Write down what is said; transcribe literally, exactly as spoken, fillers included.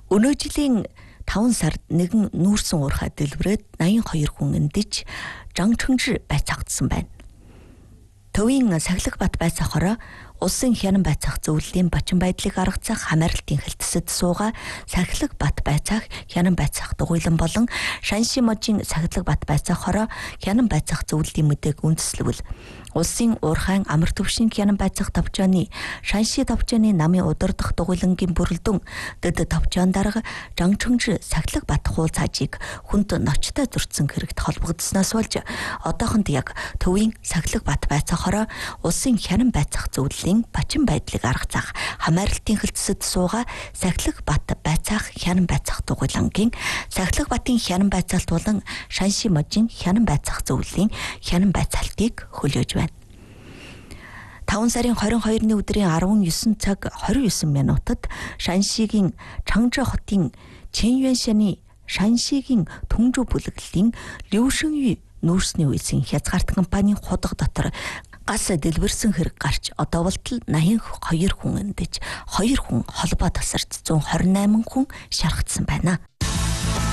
Өнөө жилийн таван сард нэгэн нүүрсэн уурхай дэлбэрээд наян хоёр хүн эндэж жангчмж байцаагдсан байна. Төвийн Сахилга бат байцаахаараа улсын хянан байцаах зөвлөлийн бачин байдлыг аргацах хамааралтын хэлтсэд сууга Сахилга бат байцаах хянан байцаах дугуйлан болон Шанши можийн Сахилга бат байцаахаараа хянан байцаах зөвлөлийн мэдээг үндэслэвэл улсын уурхайн амар төвшин хянан байцаах товчооны Шанши товчооны намын удирдах дугуйлангийн бүрэлдэн дэд товчоон дарга жангчмж Сахилга бат хуул цаажийг хүнд ночтой зурцсан хэрэгт холбогдсноос болж одоохонд яг төвийн Сахилга бат байцаахаараа улсын хянан байцаах зөвлөлийн бачин байдлыг аргацах хамааралтын хэлтсэд сууга Сахилга бат байцаах хянан байцаах дугуйлангийн Сахилга батын хянан байцаалт болон Шанши можийн хянан байцаах зөвлөлийн хянан байцаалтыг хөлөөж байна. таван сарын хорин хоёрны өдрийн арван есөн цаг хорин есөн минутад Шаншигийн Чангжо хотын Чэньюаншаны Шаншигийн Түнжүү бүлэглэлийн Лүшинүй нүүрсний үйлсийн хязгаарт компанийн худаг дотор гас дэлбэрсэн хэрэг гарч одоо болтол наян хоёр хүн эндэж хоёр хүн холбоо тасарч зүүн хорин найман хүн шархагдсан байна.